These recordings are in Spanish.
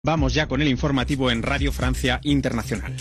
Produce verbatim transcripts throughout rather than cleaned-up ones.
Vamos ya con el informativo en Radio Francia Internacional.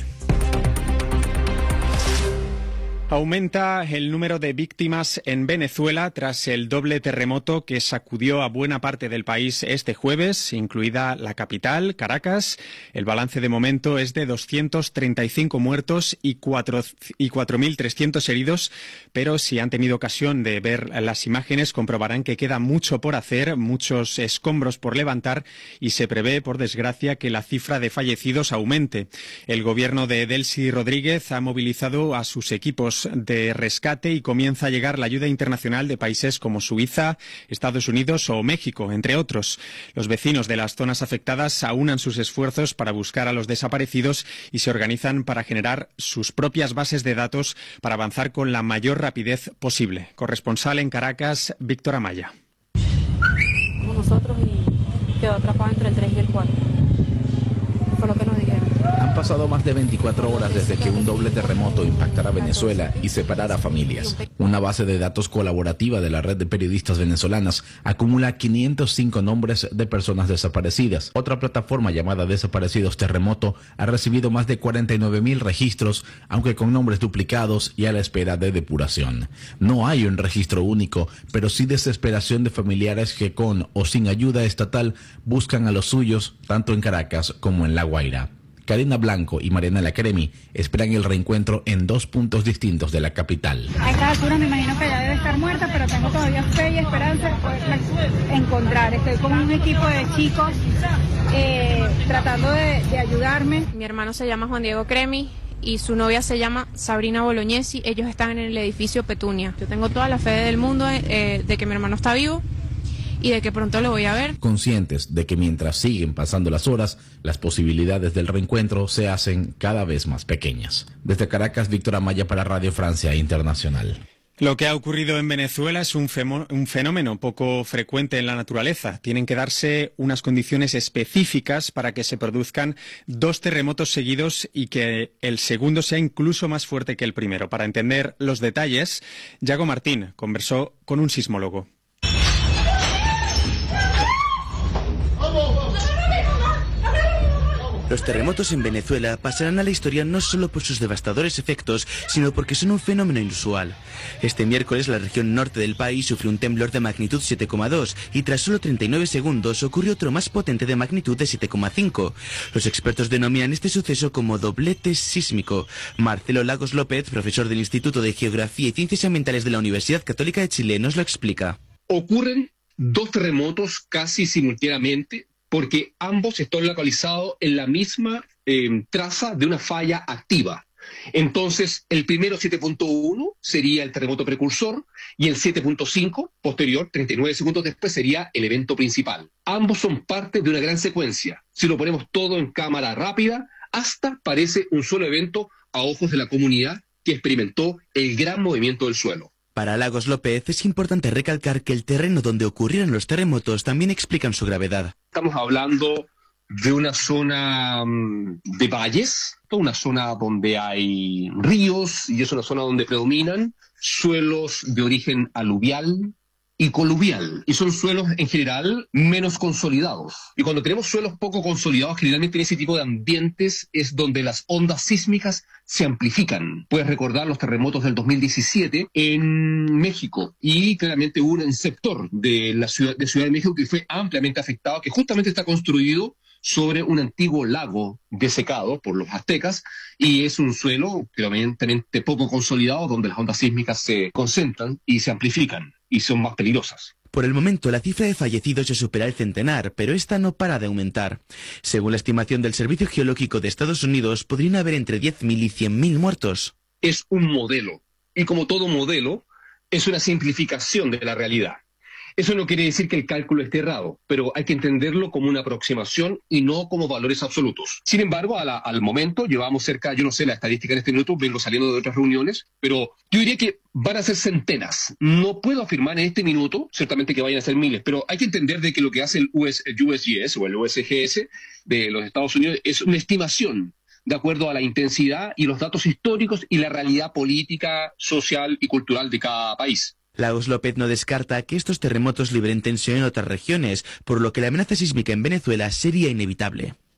Aumenta el número de víctimas en Venezuela tras el doble terremoto que sacudió a buena parte del país este jueves, incluida la capital, Caracas. El balance de momento es de doscientos treinta y cinco muertos y cuatro mil trescientos heridos, pero si han tenido ocasión de ver las imágenes comprobarán que queda mucho por hacer, muchos escombros por levantar y se prevé, por desgracia, que la cifra de fallecidos aumente. El gobierno de Delcy Rodríguez ha movilizado a sus equipos de rescate y comienza a llegar la ayuda internacional de países como Suiza, Estados Unidos o México, entre otros. Los vecinos de las zonas afectadas aunan sus esfuerzos para buscar a los desaparecidos y se organizan para generar sus propias bases de datos para avanzar con la mayor rapidez posible. Corresponsal en Caracas, Víctor Amaya. Como nosotros y quedó atrapado entre el tres y el cuatro. Fue lo que nos dijeron. Han pasado más de veinticuatro horas desde que un doble terremoto impactara Venezuela y separara familias. Una base de datos colaborativa de la red de periodistas venezolanas acumula quinientos cinco nombres de personas desaparecidas. Otra plataforma llamada Desaparecidos Terremoto ha recibido más de cuarenta y nueve mil registros, aunque con nombres duplicados y a la espera de depuración. No hay un registro único, pero sí desesperación de familiares que con o sin ayuda estatal buscan a los suyos, tanto en Caracas como en La Guaira. Karina Blanco y Marianela Cremi esperan el reencuentro en dos puntos distintos de la capital. A esta altura me imagino que ya debe estar muerta, pero tengo todavía fe y esperanza de poderla encontrar. Estoy con un equipo de chicos eh, tratando de, de ayudarme. Mi hermano se llama Juan Diego Cremi y su novia se llama Sabrina Bolognesi. Ellos están en el edificio Petunia. Yo tengo toda la fe del mundo eh, de que mi hermano está vivo y de que pronto lo voy a ver. Conscientes de que mientras siguen pasando las horas, las posibilidades del reencuentro se hacen cada vez más pequeñas. Desde Caracas, Víctor Amaya para Radio Francia Internacional. Lo que ha ocurrido en Venezuela es un, un fenómeno poco frecuente en la naturaleza. Tienen que darse unas condiciones específicas para que se produzcan dos terremotos seguidos y que el segundo sea incluso más fuerte que el primero. Para entender los detalles, Yago Martín conversó con un sismólogo. Los terremotos en Venezuela pasarán a la historia no solo por sus devastadores efectos, sino porque son un fenómeno inusual. Este miércoles la región norte del país sufrió un temblor de magnitud siete coma dos y tras solo treinta y nueve segundos ocurrió otro más potente de magnitud de siete coma cinco. Los expertos denominan este suceso como doblete sísmico. Marcelo Lagos López, profesor del Instituto de Geografía y Ciencias Ambientales de la Universidad Católica de Chile, nos lo explica. Ocurren dos terremotos casi simultáneamente, porque ambos están localizados en la misma eh, traza de una falla activa. Entonces, el primero, siete punto uno, sería el terremoto precursor, y el siete punto cinco, posterior, treinta y nueve segundos después, sería el evento principal. Ambos son parte de una gran secuencia. Si lo ponemos todo en cámara rápida, hasta parece un solo evento a ojos de la comunidad que experimentó el gran movimiento del suelo. Para Lagos López es importante recalcar que el terreno donde ocurrieron los terremotos también explican su gravedad. Estamos hablando de una zona de valles, una zona donde hay ríos y es una zona donde predominan suelos de origen aluvial y coluvial, y son suelos en general menos consolidados. Y cuando tenemos suelos poco consolidados, generalmente en ese tipo de ambientes es donde las ondas sísmicas se amplifican. Puedes recordar los terremotos del dos mil diecisiete en México, y claramente hubo un sector de la ciudad de, Ciudad de México que fue ampliamente afectado, que justamente está construido sobre un antiguo lago desecado por los aztecas, y es un suelo claramente poco consolidado donde las ondas sísmicas se concentran y se amplifican y son más peligrosas. Por el momento, la cifra de fallecidos ya supera el centenar, pero esta no para de aumentar. Según la estimación del Servicio Geológico de Estados Unidos, podrían haber entre diez mil y cien mil muertos. Es un modelo, y como todo modelo, es una simplificación de la realidad. Eso no quiere decir que el cálculo esté errado, pero hay que entenderlo como una aproximación y no como valores absolutos. Sin embargo, a la, al momento llevamos cerca, yo no sé la estadística en este minuto, vengo saliendo de otras reuniones, pero yo diría que van a ser centenas. No puedo afirmar en este minuto, ciertamente que vayan a ser miles, pero hay que entender de que lo que hace el U S G S o el U S G S de los Estados Unidos es una estimación de acuerdo a la intensidad y los datos históricos y la realidad política, social y cultural de cada país. Lagos López no descarta que estos terremotos liberen tensión en otras regiones, por lo que la amenaza sísmica en Venezuela sería inevitable.